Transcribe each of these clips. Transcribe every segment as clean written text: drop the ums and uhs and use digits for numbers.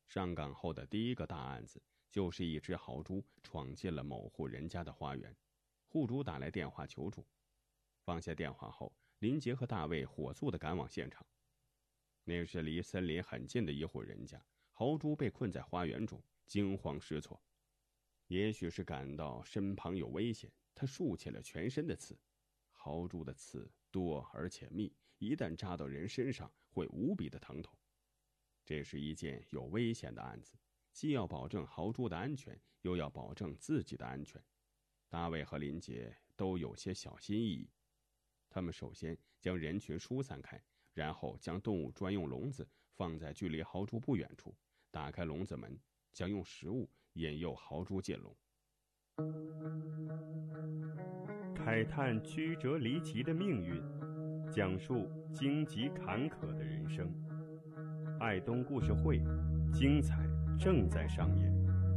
上岗后的第一个大案子，就是一只豪猪闯进了某户人家的花园，户主打来电话求助。放下电话后，林杰和大卫火速地赶往现场。那是离森林很近的一户人家，豪猪被困在花园中，惊慌失措。也许是感到身旁有危险，他竖起了全身的刺。豪猪的刺多而且密，一旦扎到人身上，会无比的疼痛。这是一件有危险的案子，既要保证豪猪的安全，又要保证自己的安全。大卫和林杰都有些小心翼翼。他们首先将人群疏散开，然后将动物专用笼子放在距离豪猪不远处，打开笼子门，将用食物引诱豪猪进笼。 慨叹曲折离奇的命运，讲述荆棘坎坷的人生。爱东故事会，精彩正在上演。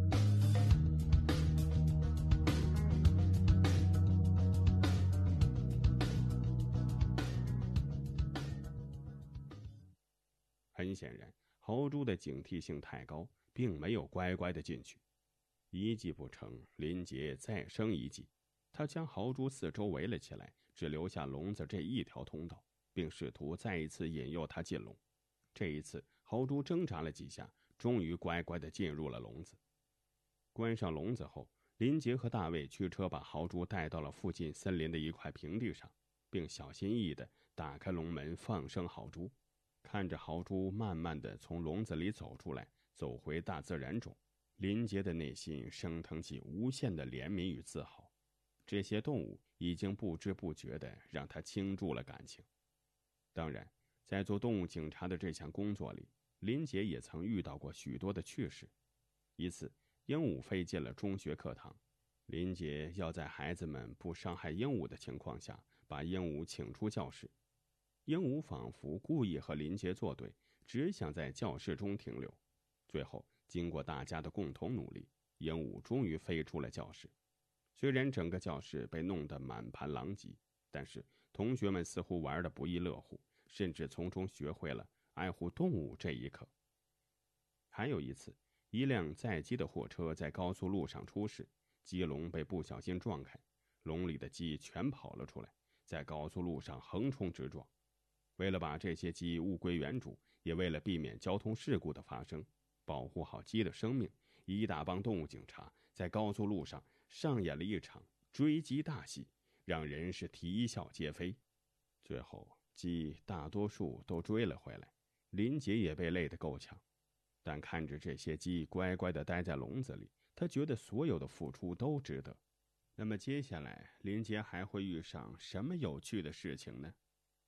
很显然，豪猪的警惕性太高，并没有乖乖的进去。一计不成，林杰再生一计，他将豪猪四周围了起来，只留下笼子这一条通道，并试图再一次引诱他进笼。这一次，豪猪挣扎了几下，终于乖乖地进入了笼子。关上笼子后，林杰和大卫驱车把豪猪带到了附近森林的一块平地上，并小心翼翼地打开笼门，放生豪猪。看着豪猪慢慢地从笼子里走出来，走回大自然中，林杰的内心升腾起无限的怜悯与自豪。这些动物已经不知不觉地让他倾注了感情。当然，在做动物警察的这项工作里，林杰也曾遇到过许多的趣事。一次，鹦鹉飞进了中学课堂，林杰要在孩子们不伤害鹦鹉的情况下，把鹦鹉请出教室。鹦鹉仿佛故意和林杰作对，只想在教室中停留。最后，经过大家的共同努力，鹦鹉终于飞出了教室。虽然整个教室被弄得满盘狼藉，但是同学们似乎玩得不亦乐乎，甚至从中学会了爱护动物这一课。还有一次，一辆载鸡的货车在高速路上出事，鸡笼被不小心撞开，笼里的鸡全跑了出来，在高速路上横冲直撞。为了把这些鸡物归原主，也为了避免交通事故的发生，保护好鸡的生命，一大帮动物警察在高速路上上演了一场追鸡大戏，让人是啼笑皆非。最后，鸡大多数都追了回来，林杰也被累得够呛。但看着这些鸡乖乖地待在笼子里，他觉得所有的付出都值得。那么接下来，林杰还会遇上什么有趣的事情呢？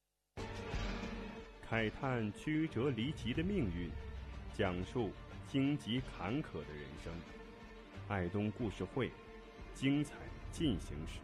慨叹曲折离奇的命运，讲述荆棘坎坷的人生。爱东故事会，精彩进行时。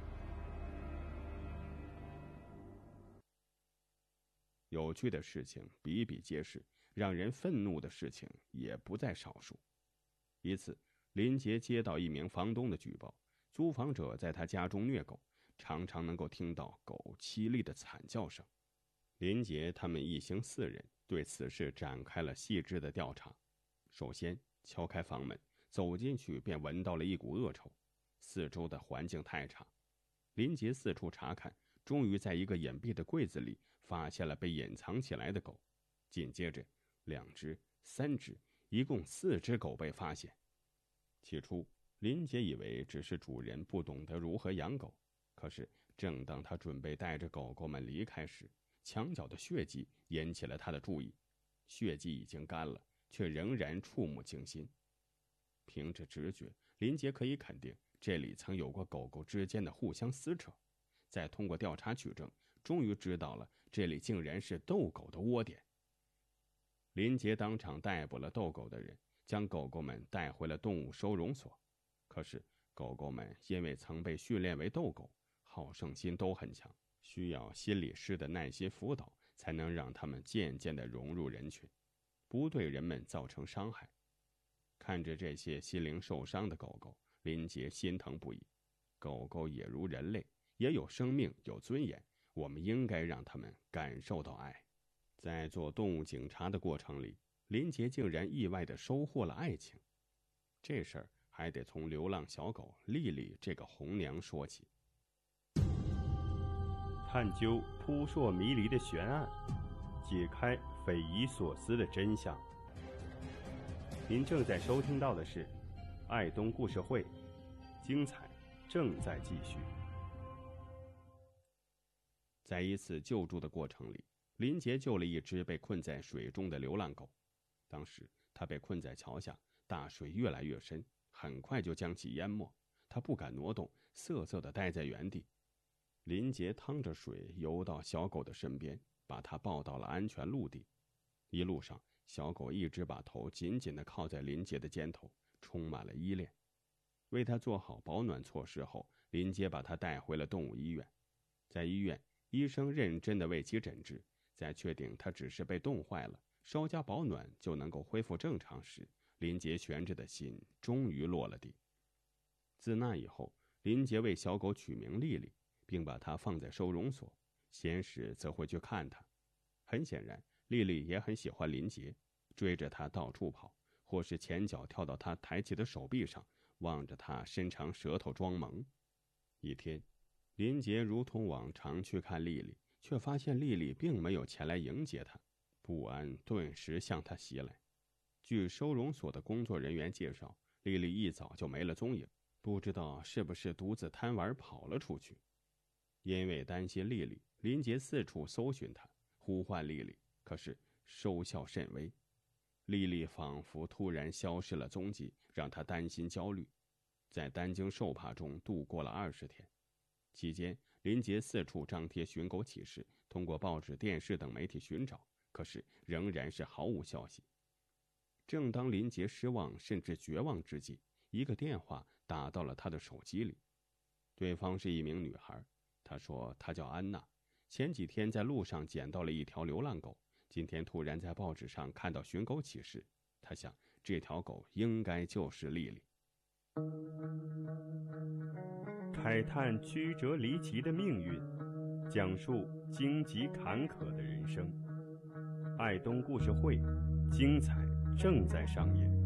有趣的事情比比皆是，让人愤怒的事情也不在少数。一次，林杰接到一名房东的举报，租房者在他家中虐狗，常常能够听到狗凄厉的惨叫声。林杰他们一行4人对此事展开了细致的调查。首先敲开房门，走进去便闻到了一股恶臭，四周的环境太差。林杰四处查看，终于在一个隐蔽的柜子里发现了被隐藏起来的狗。紧接着2只、3只，一共4只狗被发现。起初林杰以为只是主人不懂得如何养狗，可是正当他准备带着狗狗们离开时，墙角的血迹引起了他的注意。血迹已经干了，却仍然触目惊心。凭着直觉，林杰可以肯定这里曾有过狗狗之间的互相撕扯。再通过调查取证，终于知道了这里竟然是斗狗的窝点。林杰当场逮捕了斗狗的人，将狗狗们带回了动物收容所。可是狗狗们因为曾被训练为斗狗，好胜心都很强，需要心理师的耐心辅导，才能让他们渐渐地融入人群，不对人们造成伤害。看着这些心灵受伤的狗狗，林杰心疼不已。狗狗也如人类，也有生命，有尊严，我们应该让他们感受到爱。在做动物警察的过程里， 林杰竟然意外地收获了爱情。这事儿还得从流浪小狗丽丽这个红娘说起。 探究扑朔迷离的悬案，解开匪夷所思的真相。您正在收听到的是爱东故事会，精彩正在继续。 在一次救助的过程里，林杰救了一只被困在水中的流浪狗。当时他被困在桥下，大水越来越深，很快就将其淹没。他不敢挪动，瑟瑟地待在原地。林杰趟着水游到小狗的身边，把它抱到了安全陆地。一路上，小狗一直把头紧紧地靠在林杰的肩头，充满了依恋。为它做好保暖措施后，林杰把它带回了动物医院。在医院，医生认真地为其诊治，在确定它只是被冻坏了，稍加保暖就能够恢复正常时，林杰悬着的心终于落了地。自那以后，林杰为小狗取名丽丽，并把它放在收容所，闲时则会去看它。很显然，丽丽也很喜欢林杰，追着他到处跑，或是前脚跳到他抬起的手臂上，望着他伸长舌头装萌。一天，林杰如同往常去看丽丽，却发现丽丽并没有前来迎接他，不安顿时向他袭来。据收容所的工作人员介绍，丽丽一早就没了踪影，不知道是不是独自贪玩跑了出去。因为担心丽丽，林杰四处搜寻她，呼唤丽丽，可是收效甚微。丽丽仿佛突然消失了踪迹，让他担心焦虑。在担惊受怕中度过了20天。期间，林杰四处张贴寻狗启事，通过报纸、电视等媒体寻找，可是仍然是毫无消息。正当林杰失望甚至绝望之际，一个电话打到了他的手机里。对方是一名女孩，她说她叫安娜，前几天在路上捡到了一条流浪狗，今天突然在报纸上看到寻狗启事，她想这条狗应该就是丽丽。 慨叹曲折离奇的命运，讲述荆棘坎坷的人生。爱东故事会，精彩正在上演。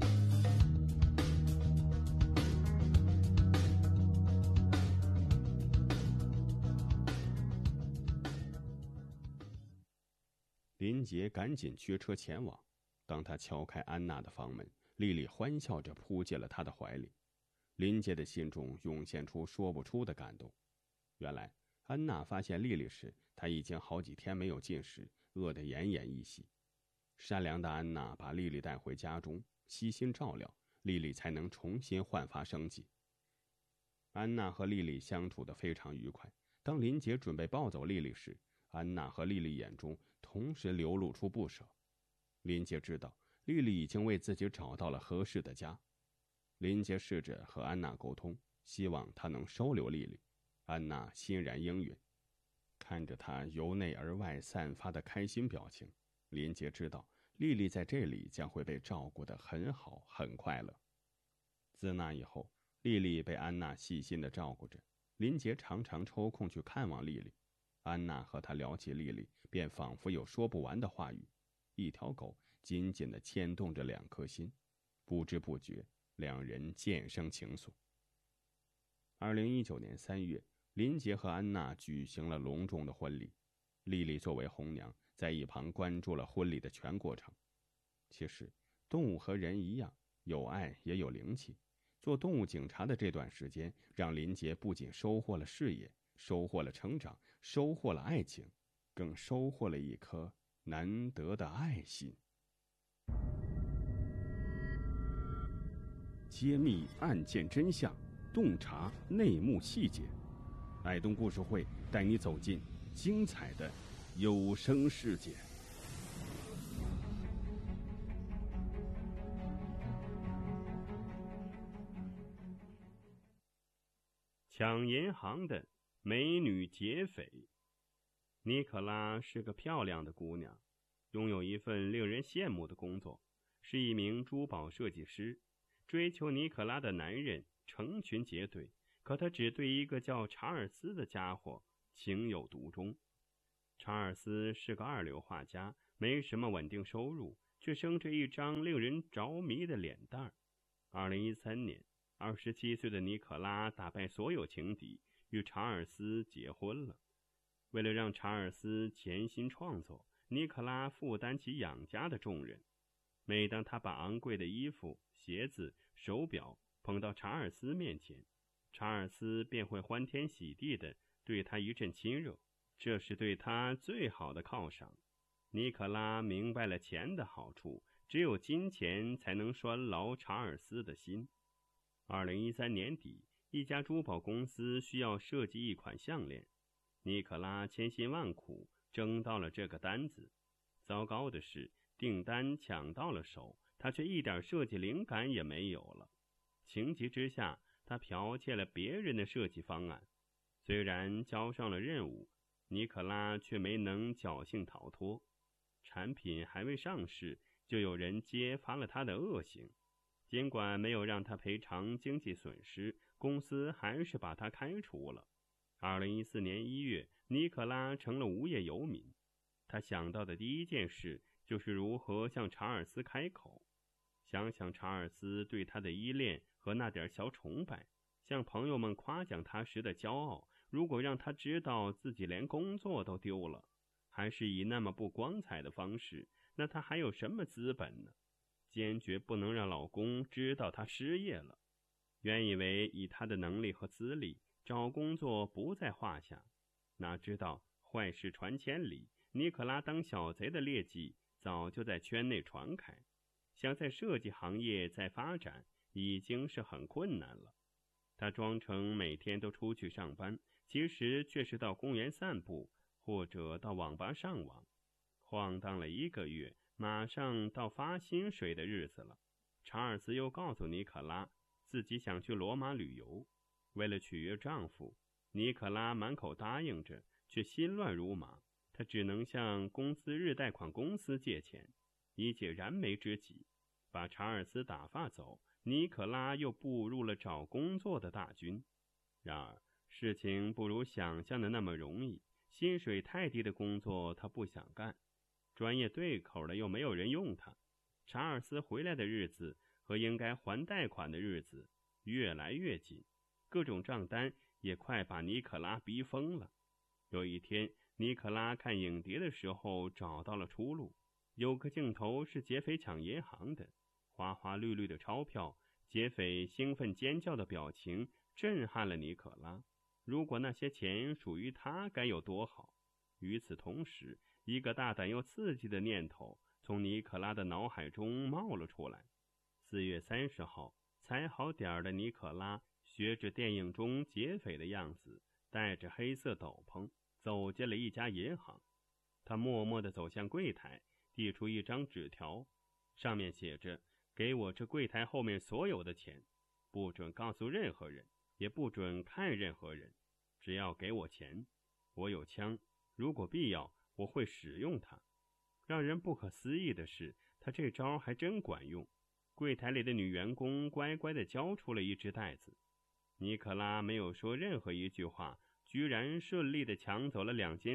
林杰赶紧驱车前往。当他敲开安娜的房门，丽丽欢笑着扑进了他的怀里。林杰的心中涌现出说不出的感动。原来安娜发现丽丽时，她已经好几天没有进食，饿得奄奄一息。善良的安娜把丽丽带回家中，悉心照料，丽丽才能重新焕发生机。安娜和丽丽相处得非常愉快。当林杰准备抱走丽丽时，安娜和丽丽眼中同时流露出不舍。林杰知道丽丽已经为自己找到了合适的家。林杰试着和安娜沟通，希望她能收留丽丽。安娜欣然应允。看着她由内而外散发的开心表情，林杰知道丽丽在这里将会被照顾得很好，很快乐。自那以后，丽丽被安娜细心地照顾着。林杰常常抽空去看望丽丽。安娜和他聊起丽丽，便仿佛有说不完的话语。一条狗紧紧地牵动着2颗心，不知不觉两人渐生情愫。2019年3月，林杰和安娜举行了隆重的婚礼。丽丽作为红娘，在一旁关注了婚礼的全过程。其实，动物和人一样，有爱也有灵气。做动物警察的这段时间，让林杰不仅收获了事业，收获了成长，收获了爱情，更收获了一颗难得的爱心。揭秘案件真相，洞察内幕细节。爱东故事会带你走进精彩的有声世界。 抢银行的美女劫匪。尼可拉是个漂亮的姑娘，拥有一份令人羡慕的工作，是一名珠宝设计师。追求尼可拉的男人成群结队，可他只对一个叫查尔斯的家伙情有独钟。查尔斯是个2流画家，没什么稳定收入， 却生着一张令人着迷的脸蛋儿。2013年，27岁的尼可拉打败所有情敌，与查尔斯结婚了。为了让查尔斯潜心创作，尼可拉负担起养家的重任。每当他把昂贵的衣服、鞋子、手表捧到查尔斯面前，查尔斯便会欢天喜地地对他一阵亲热，这是对他最好的犒赏。尼可拉明白了钱的好处，只有金钱才能拴牢查尔斯的心。2013年底，一家珠宝公司需要设计一款项链，尼可拉千辛万苦争到了这个单子。糟糕的是，订单抢到了手，他却一点设计灵感也没有了。情急之下，他剽窃了别人的设计方案。虽然交上了任务，尼可拉却没能侥幸逃脱。产品还未上市，就有人揭发了他的恶行。尽管没有让他赔偿经济损失，公司还是把他开除了。2014年1月，尼可拉成了无业游民。他想到的第一件事就是如何向查尔斯开口。想想查尔斯对他的依恋和那点小崇拜，向朋友们夸奖他时的骄傲，如果让他知道自己连工作都丢了，还是以那么不光彩的方式，那他还有什么资本呢？坚决不能让老公知道他失业了。原以为以他的能力和资历，找工作不在话下，哪知道坏事传千里，尼可拉当小贼的劣迹早就在圈内传开，想在设计行业再发展已经是很困难了。他装成每天都出去上班，其实却是到公园散步，或者到网吧上网，晃荡了1个月，马上到发薪水的日子了。查尔斯又告诉尼可拉自己想去罗马旅游。为了取悦丈夫，尼可拉满口答应着，却心乱如麻。他只能向公司日贷款公司借钱，以解燃眉之急。把查尔斯打发走，尼可拉又步入了找工作的大军。然而事情不如想象的那么容易，薪水太低的工作他不想干，专业对口的又没有人用他。查尔斯回来的日子和应该还贷款的日子越来越近，各种账单也快把尼可拉逼疯了。有一天，尼可拉看影碟的时候找到了出路。有个镜头是劫匪抢银行的，花花绿绿的钞票，劫匪兴奋尖叫的表情震撼了尼可拉。如果那些钱属于他该有多好。与此同时，一个大胆又刺激的念头从尼可拉的脑海中冒了出来。4月30号，踩好点儿的尼可拉学着电影中劫匪的样子，戴着黑色斗篷走进了一家银行。他默默地走向柜台，递出一张纸条，上面写着：给我这柜台后面所有的钱，不准告诉任何人，也不准看任何人，只要给我钱。我有枪，如果必要，我会使用它。让人不可思议的是，他这招还真管用。柜台里的女员工乖乖地交出了一只袋子。尼可拉没有说任何一句话，居然顺利地抢走了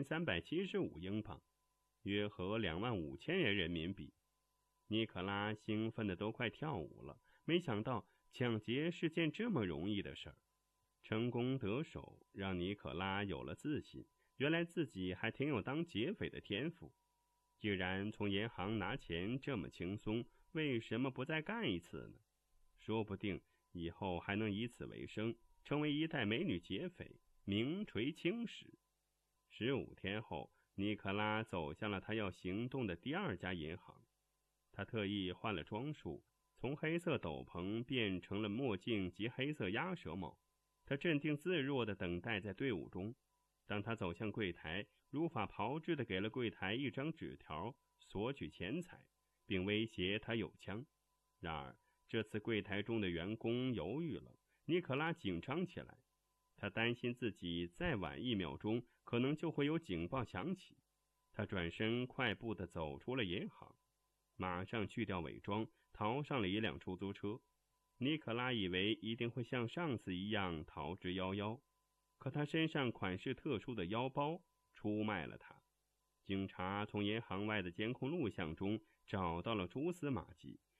2375英镑，约合25000元人民币。尼可拉兴奋得都快跳舞了，没想到抢劫是件这么容易的事儿。成功得手让尼可拉有了自信，原来自己还挺有当劫匪的天赋。既然从银行拿钱这么轻松，为什么不再干一次呢？说不定以后还能以此为生，成为一代美女劫匪，名垂青史。15天后，尼可拉走向了他要行动的第2家银行。他特意换了装束，从黑色斗篷变成了墨镜及黑色鸭舌帽。他镇定自若地等待在队伍中。当他走向柜台，如法炮制地给了柜台一张纸条，索取钱财，并威胁他有枪。然而这次柜台中的员工犹豫了，尼可拉紧张起来。他担心自己再晚1秒钟，可能就会有警报响起。他转身快步地走出了银行，马上去掉伪装，逃上了一辆出租车。尼可拉以为一定会像上次一样逃之夭夭，可他身上款式特殊的腰包出卖了他。警察从银行外的监控录像中找到了蛛丝马迹，